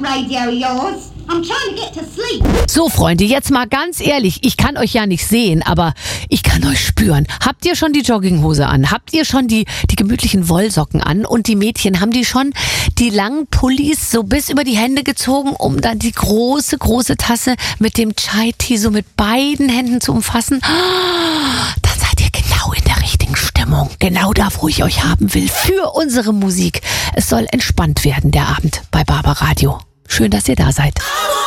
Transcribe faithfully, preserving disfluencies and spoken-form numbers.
radio of yours. I'm trying to get to sleep. So, Freunde, jetzt mal ganz ehrlich, ich kann euch ja nicht sehen, aber ich kann euch spüren. Habt ihr schon die Jogginghose an? Habt ihr schon die, die gemütlichen Wollsocken an? Und die Mädchen, haben die schon die langen Pullis so bis über die Hände gezogen, um dann die große, große Tasse mit dem Chai-Tee so mit beiden Händen zu umfassen? Dann seid ihr genau in der richtigen Stimmung. Genau da, wo ich euch haben will. Für unsere Musik. Es soll entspannt werden, der Abend bei Barbaradio. Schön, dass ihr da seid.